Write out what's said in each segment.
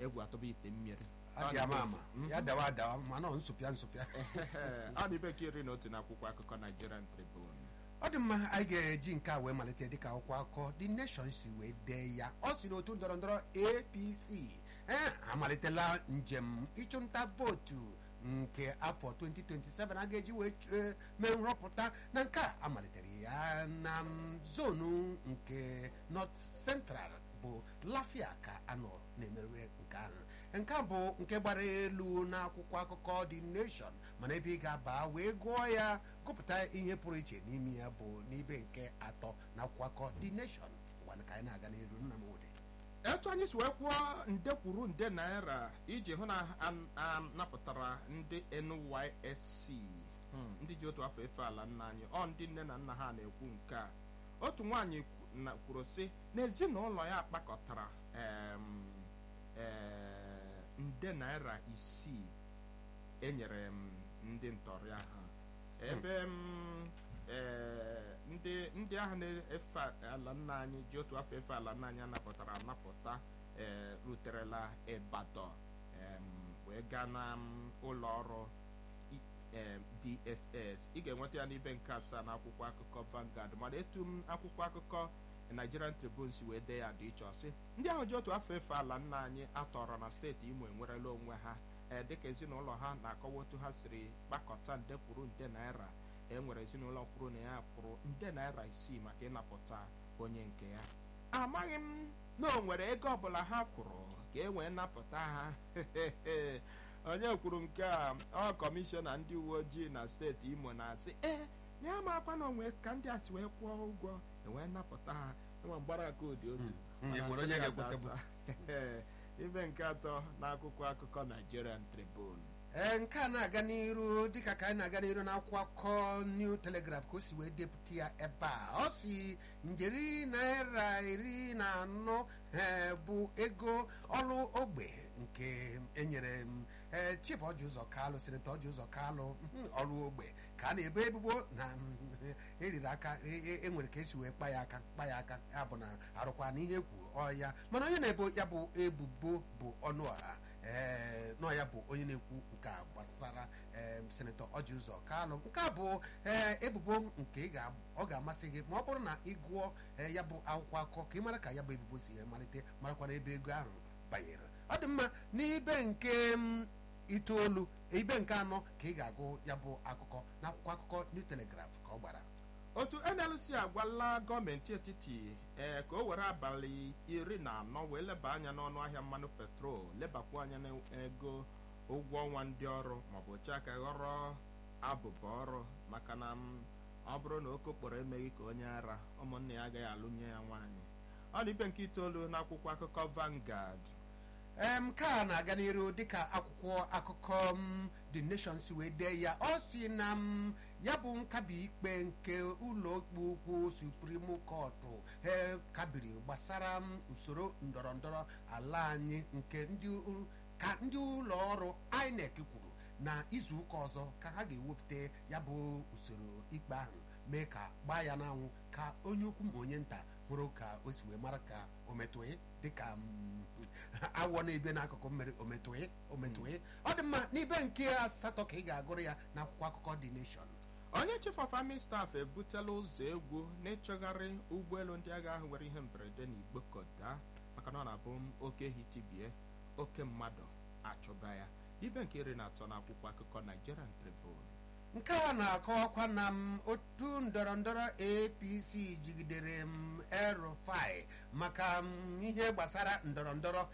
egwu atọba ite mmiri adị ama ya dawa adawa mana ọ nsụpịa ọ dị ibe nke 11 n'akwụkwọ akụkọ Nigerian Tribune. Ọ dị mma, anyị ga-eji nke a wee malite dịka akwụkwọ akụkọ The Nation si wee dee ya. Ọ si n'otu ndọrọndọrọ APC amalitela njem ịchụnta vootu nke afọ 2027 a ga-eji wee mee nrọpụta, na nke a amalitere ya na zonu nke North Central bụ Lafia ka anọ na-emerụ nke ahụ. Nke a bụ nke gbara elu n'akwụkwọ akụkọ The Nation, mana ebe ị ga-aba wee gụọ ya gụpụta ihe pụrụ iche n'ime ya bụ n'ibe nke 3 n'akwụkwọ akụkọ The Nation. Ngwa ka anyị na-aga n'iru nna m ụdị etu anyị si wee kwụọ nde kwuru nde naira iji hụ na napụtara ndị NYSC ndị ji otu afọ efe ala nna anyị, ọ ndị nne na nna ha na-ekwu nke a. Otu nwaanyị kwuru sị na ezinụlọ ya kpakọtara nde naira 6 enyere ndị ntọrị ahụ, ebe ndị ahụ na-efe ala nna anyị ji otu afọ efe ala nna anyị anapụta ruterela Ibadan wee gaa na ụlọ ọrụ DSS. Ị ga-enweta ya n'ibe nke 7 n'akwụkwọ akụkọ Vanguard, mana etu akwụkwọ akụkọ Nigerian Tribune si wee dee ya dị iche. Ọsị ndị ahụ ji otu afọ efe ala nna anyị atọrọ na steeti Imo enwerela onwe ha dịka ezinụlọ ha na-akọwa otu ha siri kpakọta nde kwuru nde naira. Enwere ezinụlọ kwuru na ya kwụrụ nde naira 6 maka ịnapụta onye nke ya. Amaghị m na o nwere ego ọbụla ha kwụrụ ka e wee napụta ha. Onye kwuru nke a? Ọ kọmishọna ndị uwe ojii na steeti Imo na-asị ya ma akwa na onwe ka ndị a si wee kwụọ ụgwọ wee napụta ha. Enwe mgbara aka odi otu ibe nke 3 n'akwụkwọ akụkọ Nigerian Tribune. Nke a na-aga n'iru dịka ka anyị na-aga n'iru n'akwụkwọ akụkọ New Telegraph ka o si wee depụta ya ebe a. Ọ si njeri naira 14 bụ ego ọrụ ogbe nke enyere Chief Ọji Ụzọ Kalụ, Senetọ Ọji Ụzọ Kalụ ọrụ ogbe ka a na-ebo ebubo na eriri aka enwere ka esi wee kpa ya aka ya bụ na arụkwa na ihe kwu ọya, mana onye na-ebo ya bụ ebubo bụ ọnụ ọha. Nọ ya bụ onye na-ekwu nke a gbasara Senetọ Ọji Ụzọ Kalụ. Nke a bụ ebubo nke ọ ga-amasị gị ma ọ bụrụ na ị gụọ ya bụ akwụkwọ akụkọ ka ị mara ka ya bụ ebubo si malite, marakwana ebe ego ahụ banyere. Ọ dị mma, n'ibe nke 9 ibe nke 4 ka ị ga-agụ ya bụ akụkọ n'akwụkwọ akụkọ New Telegraph ka ọ gbara. Otu NLC agwala gọọmenti etiti ka o were abalị 14 wee leba anya n'ọnụ ahịa mmanụ petrol, lebakwa anya n'ego ụgwọ ọnwa ndị ọrụ maọbụ oche aka ghọrọ abụba ọrụ, maka na ọ bụrụ na oke okporo emeghị ka onye ara, ụmụnne ya agaghị alụnye ya nwaanyị. Ọ dị ibe nke 9 n'akwụkwọ akụkọ Vanguard. Nke a na-aga n'iru dịka akwụkwọ akụkọ The Nation si wee dee ya. Ọ si na ya bụ nkabi ikpe nke ụlọ ikpe ukwu Supreme Court kabiri gbasara usoro ndọrọndọrọ ala anyị nke ndị ụlọ ọrụ INEC kwuru na izu ụka ọzọ ka ha ga-ewepụta ya bụ usoro ikpe ahụ, mee ka gbaa ya n'anwụ ka onye ukwu ma onye nta hụrụ ka o si wee mara ka o metụghị dịka awọ na-ebe n'akụkụ mmiri ometụghị. Ọ dị mma, n'ibe nke 8 ka ị ga-agụrụ ya n'akwụkwọ akụkọ The Nation. Onye Chief of Army Staff ebutela ụzọ egwu na-echegharị ụgbọelu ndị agha ahụ nwere ihe mberede na Igbokoda maka na ọ na-abụ oke hitibie oke mmadụ achụba ya. Ibe nke 13 n'akwụkwọ akụkọ Nigerian Tribune. Nke a na-akọwakwa na otu ndọrọndọrọ APC jigidere El-Rufai maka ihe gbasara ndọrọndọrọ.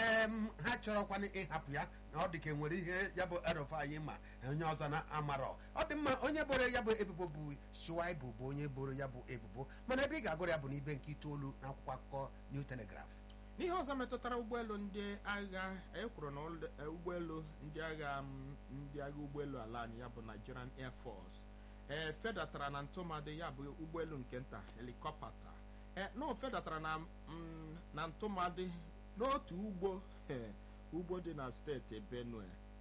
Ha chọrọkwana ịhapụ ya na ọ dịka nwere ihe ya bụ El-Rufai ma onye ọzọ na-amarọ. Ọ dị mma, onye boro ya bụ ebubo bụ Shuaibu bụ onye boro ya bụ ebubo, mana ebe ị ga-agụrụ ya bụ n'ibe nke 9 n'akwụkwọ akụkọ New Telegraph. N'ihe ọzọ metụtara ụgbọelu ndị agha, ekwuru na ụgbọelu ndị agha ụgbọelu ala anyị ya bụ Nigerian Air Force fedatara na ntụmadị ya bụ ụgbọelu nke nta helikọpta na fedatara na ntụmadị n'otu ugbo dị na steeti Benue.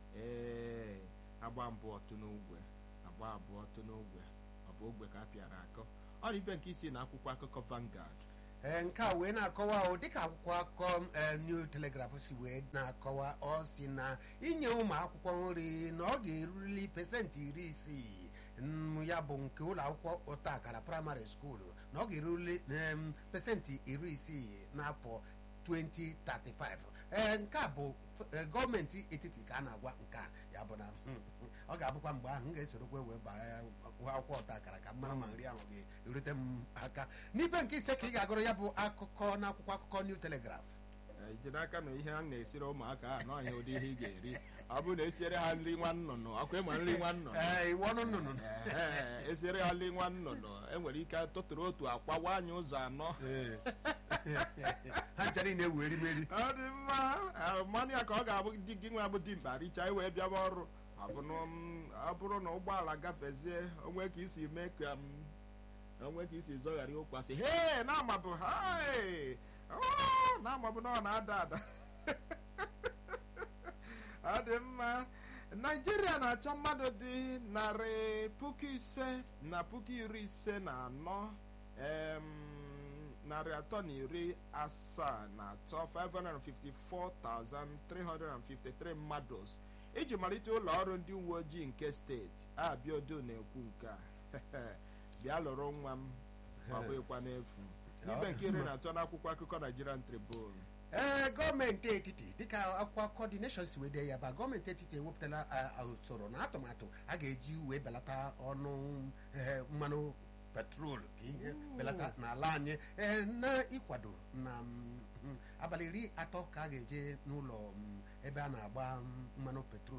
Agba abụọ tụ n'ogwe ọ bụ ogwe ka a pịara akọ. Ọ dị ibe nke 6 na akwụkwọ akụkọ Vanguard. nke a wee na-akọwa dịka akwụkwọ akụkọ New Telegraph si wee na-akọwa ọ si na inye ụmụ akwụkwọ nri na ọ ga-erurili pesentị 60 ya bụ nke ụlọ akwụkwọ ụta akara praịmarị skuulu na ọ ga-erurili pesentị 60 n'afọ 2035. Nke a bụ gọọmenti etiti ka a na-agwa nke a, ya bụ na ọ ga-abụkwa mgbe ahụ m ga-esorokwa wee baa akwụkwọ ọta akara ka mara ma nri ahụ ga-erute m aka. N'ibe nke ise ka ị ga-agụrụ ya bụ akụkọ n'akwụkwọ akụkọ New Telegraph. Jide aka na ihe a na-esiri ụmụaka a n'ọhịa ụdị ihe ị ga-eri ọ bụrụ na esiere ha nri nwa nnụnụ ọkwa ịma nri nwa nnụnụ esiere ha nri nwa nnụnụ enwere ike tụtụrụ otu akwa nwaanyị ụzọ anọ ha nchara ị na-ewu erimeri. Ọ dị mma mmanụ ya ka ọ ga-abụ di gị nwa bụ dimkpa richaa iwee bịaba ọrụ. Ọ bụrụ na ụgbọala gafezie onwe ka isi mee ka onwe ka isi zọghara ụkwasị he na-amabụ ha na-amabụ na ọ na-ada ada. Ọ dị mma Naijiria na-achọ mmadụ dị 554,373 554,353 mmadụ iji malite ụlọ ọrụ ndị uwe ojii nke steeti Abiodo na-ekwu nke a bịa lụrụ nwa m ọ bụghịkwa n'efu. N'ibe nke 13 n'akwụkwọ akụkọ Nigerian Tribune. Gọọmenti etiti dịka akwụkwọ akụkọ The Nation si wee dee ya ba gọọmenti etiti ewepụtala usoro na atụmatụ a ga-eji wee belata ọnụ mmanụ petrol ka ihe belata n'ala anyị na ịkwado na abalị 30 ka a ga-eje n'ụlọ ebe a na-agba mmanụ petrol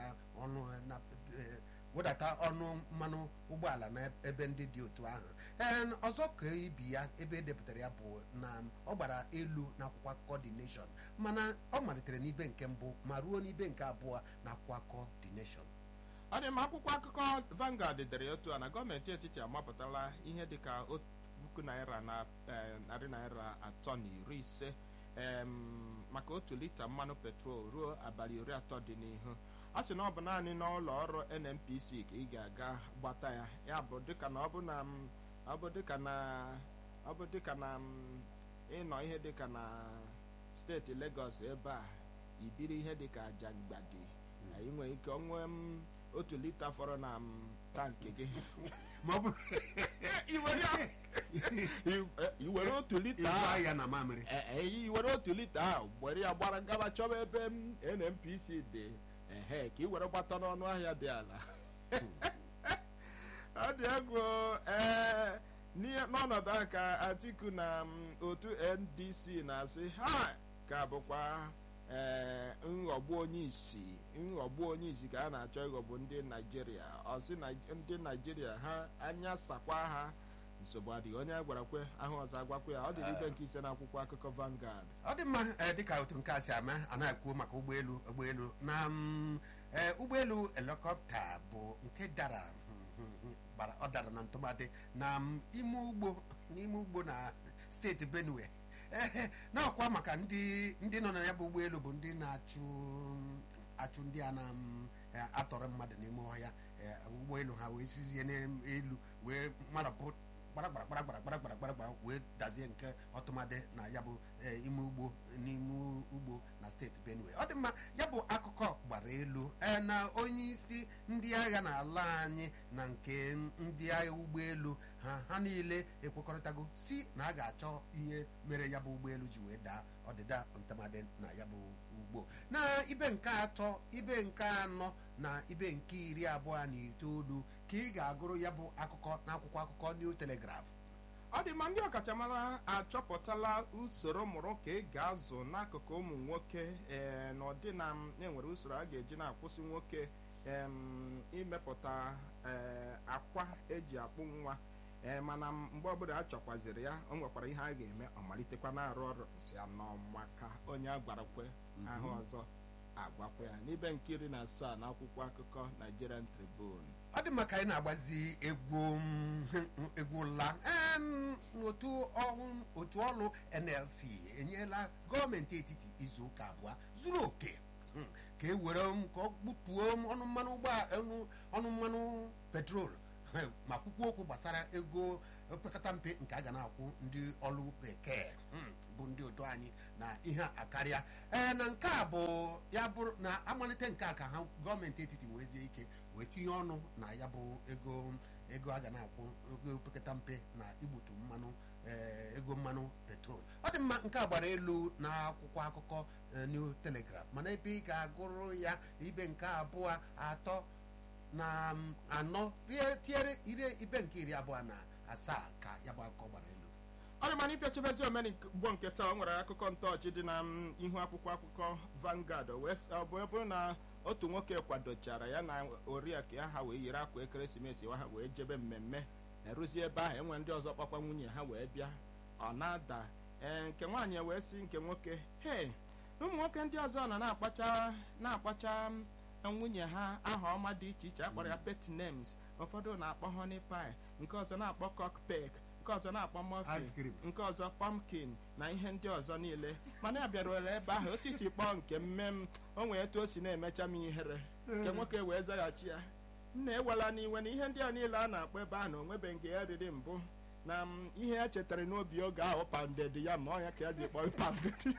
wedata ọnụ mmanụ ụgbọala n'ebe ndị dị otu ahụ. Ọzọ ka ibi ya ebe edepụtara ya bụ na ọ gbara elu n'akwụkwọ akụkọ The Nation mana ọ malitere n'ibe nke mbụ ma ruo n'ibe nke abụọ n'akwụkwọ akụkọ The Nation. Ọ dị ma akwụkwọ akụkọ Vanguard dere otu a na gọọmenti etiti amapụtala ihe dịka 1,000 naira na narị naira 350 maka 1 lita mmanụ petrol ruo abalị 30 dị n'ihu. A sị na ọ bụ naanị n'ụlọ ọrụ NNPC ka ị ga-aga gbata ya. Ya bụ dịka na ọ bụ dịka na ịnọ ihe dịka na steeti Lagos ebe a ibiri ihe dịka Ajangbadi ị nwere ike ọnwe 1 lita fọrọ na tankị gị ma ọ bụ iwere 1 lita ya na mamịrị iwere 1 lita ahụ gbere ya gbara gaba chọba ebe NNPC dị ka ị were gbata n'ọnụ ahịa dị ala. Ọ dị egwu n'ọnọdụ a ka Atiku na otu NDC na-asị ha ka bụkwa nghọgbu onye isi ka a na-achọ ịghọgbu ndị Naijiria. Ọ sị na ndị Naijiria ha anya sakwa ha nsogbu adịghị onye a gwarakwe ahụ ọzọ agwakwa ya. Ọ dị ibe nke ise n'akwụkwọ akụkọ Vanguard. Ọ dị mma dịka otu nke a si ama a na-ekwu maka ụgbọelu na ụgbọelu helikọpta bụ nke dara na ntụmadị na n'ime ugbo na steeti Benue. Na-akwa maka ndị nọ na ya bụ ụgbọelu bụ ndị na-achụ ndị a na-atọrọ mmadụ n'ime ọhịa. Ụgbọelu ha wee sizie n'elu wee mmadụ gbara wee dazie nke ọtụmadị na ya bụ n'ime ugbo na steeti Benue. Ọ dị mma ya bụ akụkọ gbara elu na onye isi ndị agha n'ala anyị na nke ndị agha ụgbọelu ha niile ekwekọrịtago si na a ga-achọ ihe mere ya bụ ụgbọelu ji wee daa ọdịda ntụmadị na ya bụ ugbo. Na ibe nke 3 ibe nke 4 na ibe nke 29 ka ị ga-agụrụ ya bụ akụkọ n'akwụkwọ akụkọ New Telegraph. Ọ dị ma ndị ọkachamara achọpụtala usoro mụrụ ka ị ga-azụ n'akụkụ ụmụ nwoke na ọdị na enwere usoro a ga-eji na-akwụsị nwoke imepụta akwa eji akpụ nwa mana mgbe ọbụla a chọkwaziri ya o nwekwara ihe a ga-eme ọ malitekwa na-arụ ọrụ si ya n'ọma ka onye agwarakwe ahụ ọzọ agwakwa ya. N'ibe nke 17 n'akwụkwọ akụkọ Nigerian Tribune. Ọ dị maka anyị na-agbazi egwu la otu ọrụ NLC enyela gọọmenti etiti izu ụka 2 zuru oke ka e were ka ọ kputuo ọnụ mmanụ petrol ma kwukwu okwu gbasara ego opekata mpe nke a ga na-akwụ ndị ọrụ bekee bụ ndị otu anyị na ihe a akarịa na nke a bụ ya bụrụ na amalite nke a ka ha gọọmenti etiti nwezie ike wee tinye ọnụ na ya bụ ego a ga na-akwụ ego opekata mpe na igbutu mmanụ ego mmanụ petrol. Ọ dị mma, nke a gbara elu na akwụkwọ akụkọ New Telegraph, mana ebe ị ga-agụrụ ya ibe nke abụọ, atọ na anọ tinyere ibe nke 27 ka ya bụ akụkọ gbara elu. Ọ dị mana ịpịachebezi omeni gbo nke taa, o nwere akụkọ ntọọchị dị na ihu akwụkwọ akụkọ Vanguard. Ọ bụrụ na otu nwoke kwadochara ya na oriakụ ya ha wee yiri akwa ekeresimesi ha wee jebe mmemme, eruzie ebe ahụ enwe ndị ọzọ kpakwa nwunye ha wee bịa, ọ na-ada nke nwaanyị wee sị nke nwoke, hei, ụmụ nwoke ndị ọzọ nọ na-akpacha nwunye ha aha ọma dị iche iche akpọrọ ya pet names. Ụfọdụ na-akpọ honey pie, nke ọzọ na-akpọ cockpeg, nke ọzọ na-akpọ muffin, nke ọzọ pumpkin na ihe ndị ọzọ niile. Mana ya bịara ebe ahụ otu isi kpọọ nke mmem, o nwee etu o si na-emecha m ihere. Nke nwoke wee zaghachi ya, nna ewela n'iwe na ihe ndị a niile a na-akpọ ebe ahụ na onwebe nke ya riri mbụ, na ihe ya chetara n'obi oge ahụ pounded ya, ma ọ ya ka ya ji kpọọ pounded.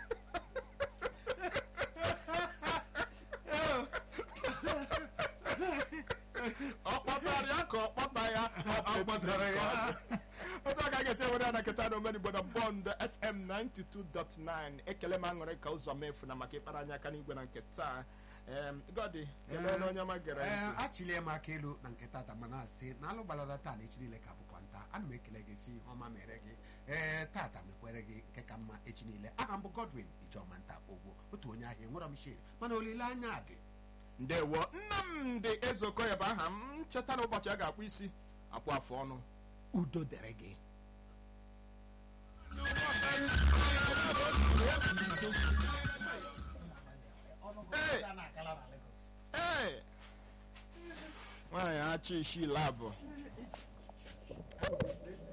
Ọ kpọtara ya ka ọ kpọta ya, ọ kpọtara ya. Otu aka ga-esi ewere ya na nketa na omenigbo na Bond FM 92.9. Ekele m aṅụrị ka ụzọ mefu na maka ịkpara anyị aka n'igwe na nketa. Godi, kelee na onye ọma gere ntị. Achịlie m aka elu na nke tata, mana asị na alụ gbalada taa na echi niile ka bụkwa nta. Ana m ekele gị si ọma mere gị tata mekwere gị nke ka mma echi niile. Aha m bụ Godwin Ijeọma Nta Ogwo, otu onye ahịa enwere m share, mana olileanya dị. Ndewo, Nnamdị Ezeokoye bụ aha m. Cheta na ụbọchị a ga-akpụ isi akpụ afụ ọnụ. Udo dere gị. Nwaanyị achị isi labụ